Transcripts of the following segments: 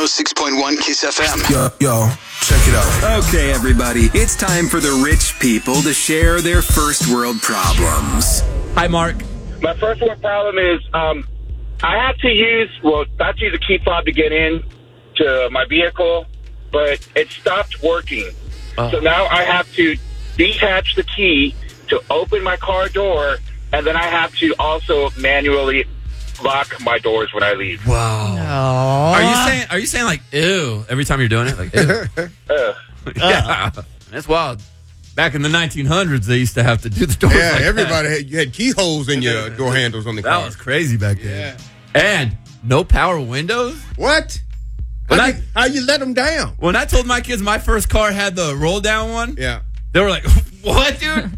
106.1 Kiss FM. Yo, check it out. Okay, everybody, it's time for the rich people to share their first world problems. Hi, Mark. My first world problem is I have to use a key fob to get in to my vehicle, but it stopped working. So now I have to detach the key to open my car door, and then I have to also manually lock my doors when I leave. Wow. Are you saying like ew every time you're doing it? Like ew. Yeah. That's wild. Back in the 1900s, they used to have to do the doors. Yeah, like everybody you had keyholes in your door handles on the car. That was crazy back then. Yeah. And no power windows. What? How you let them down? When I told my kids my first car had the roll down one, yeah, they were like, "What, dude?"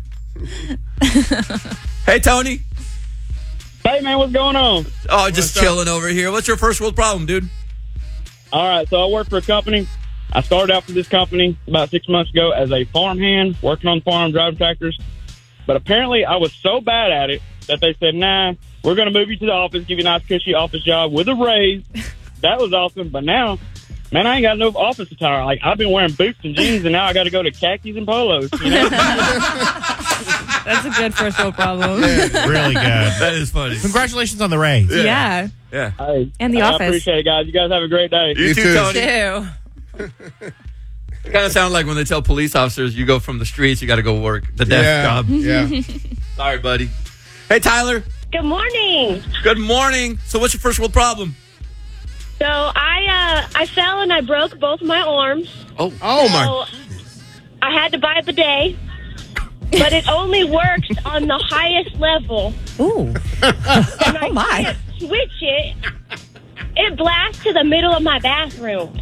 Hey, Tony. Hey, man, what's going on? Oh, just chilling over here. What's your first world problem, dude? All right, so I work for a company. I started out for this company about 6 months ago as a farmhand, working on the farm, driving tractors. But apparently I was so bad at it that they said, nah, we're going to move you to the office, give you a nice, cushy office job with a raise. That was awesome. But now, man, I ain't got no office attire. Like, I've been wearing boots and jeans, and now I got to go to khakis and polos. You know? That's a good first world problem. Yeah, really good. That is funny. Congratulations on the raise. Yeah. Hey, And the office. I appreciate it, guys. You guys have a great day. You too, Tony. Too. It kind of sounds like when they tell police officers you go from the streets, you got to go work the desk job. Yeah. Sorry, buddy. Hey, Tyler. Good morning. Good morning. So what's your first world problem? So I fell and I broke both my arms. Oh my! I had to buy a bidet, but it only works on the highest level. Ooh. And Oh, my. can't switch it. It blasts to the middle of my bathroom.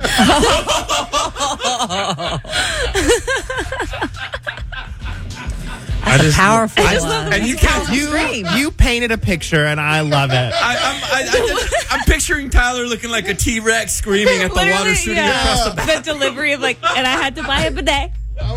That's powerful. I just love And you painted a picture, and I love it. I'm picturing Tyler looking like a T-Rex screaming at the water Literally, shooting yeah. across the back. The delivery of and I had to buy a bidet.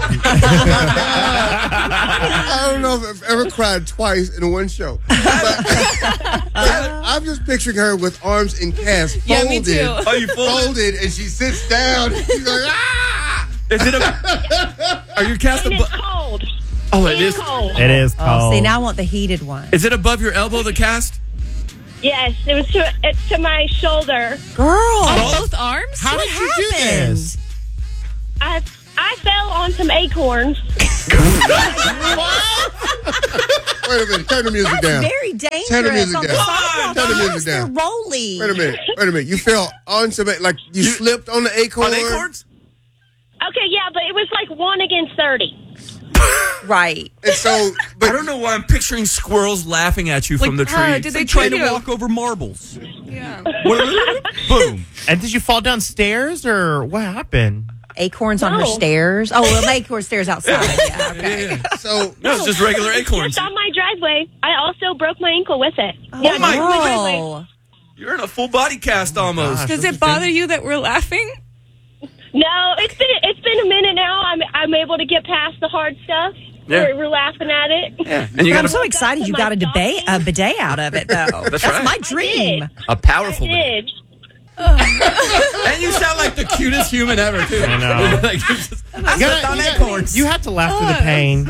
I don't know if I've ever cried twice in one show. But I'm just picturing her with arms in cast, folded. Yeah, me too. Oh, you folded, and she sits down. And she's like, ah! Is it a? Are you cast And above? it's cold. Oh, it is. cold. It is cold. Oh, see, now I want the heated one. Is it above your elbow? The cast? Yes, it's to my shoulder. Girl. On both arms? How did you do this? I fell on some acorns. Wait a minute. Turn the music That's down. very dangerous. Turn the music on down. the sidewalk. Turn the music Yes, down. They're rolling. Wait a minute. You fell on some, like you slipped on the acorn. On acorns? Okay, yeah, but it was like 1 against 30. Right. And so, but I don't know why I'm picturing squirrels laughing at you from the tree. Did they try to walk over marbles? Yeah. Boom. And did you fall downstairs, or what happened? Acorns on her No. stairs. Oh, well, acorn stairs outside. Yeah, okay. Yeah. so No, it's just regular acorns. Just on my driveway. I also broke my ankle with it. Oh, my driveway. girl. You're in a full body cast almost. Does it bother you that we're laughing? No, it's been a minute now. I'm able to get past the hard stuff. Yeah. We're laughing at it. Yeah. And you I'm got so excited you got a bidet out of it, though. That's right. my dream. a powerful I man. did. And you sound like the cutest human ever, too. I know. Like, you're just, I stepped on acorns. You have to laugh through the pain.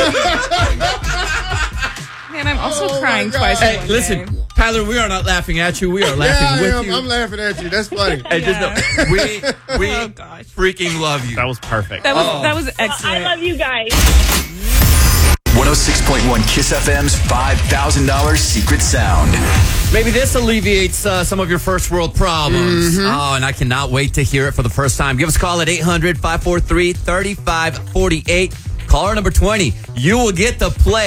Man, I'm also crying twice in Hey, one listen, day. Tyler, we are not laughing at you. We are yeah, laughing with you. I'm laughing at you. That's funny. Hey, just know, we Oh, gosh. freaking love you. That was perfect. That was I excellent. love you guys. 106.1 Kiss FM's $5,000 secret sound. Maybe this alleviates some of your first world problems. Oh, and I cannot wait to hear it for the first time. Give us a call at 800-543-3548. Caller number 20. You will get to play